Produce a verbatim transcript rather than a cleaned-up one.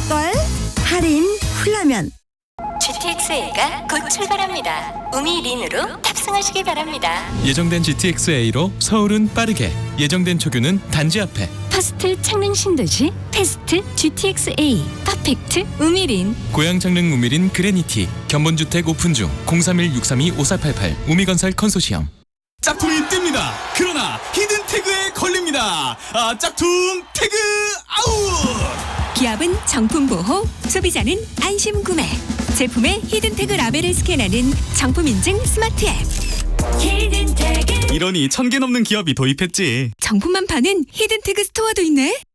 할걸? 할인 훌라면. 지티엑스에이가 곧 출발합니다. 우미린으로 탑승하시기 바랍니다. 예정된 지티엑스에이로 서울은 빠르게, 예정된 초규는 단지 앞에. 퍼스트 창릉 신도시 패스트 지티엑스에이 퍼펙트 우미린. 고양 창릉 우미린 그레니티 견본주택 오픈 중. 공삼일 육삼이 오사팔팔 우미건설 컨소시엄. 짝퉁이 뜹니다. 그러나 히든 태그에 걸립니다. 아, 짝퉁 태그 아웃! 기업은 정품 보호, 소비자는 안심 구매. 제품의 히든 태그 라벨을 스캔하는 정품 인증 스마트 앱. 히든 태그. 이러니 천 개 넘는 기업이 도입했지. 정품만 파는 히든 태그 스토어도 있네.